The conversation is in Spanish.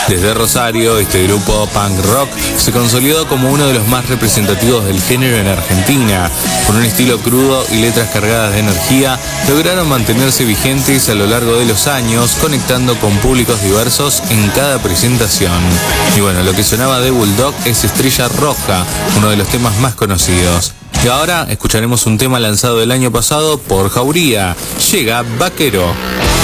Desde Rosario, este grupo punk rock se consolidó como uno de los más representativos del género en Argentina. Con un estilo crudo y letras cargadas de energía, lograron mantenerse vigentes a lo largo de los años, conectando con públicos diversos en cada presentación. Y bueno, lo que sonaba de Bulldog es Estrella Roja, uno de los temas más conocidos. Y ahora escucharemos un tema lanzado el año pasado por Jauría. Llega Vaquero.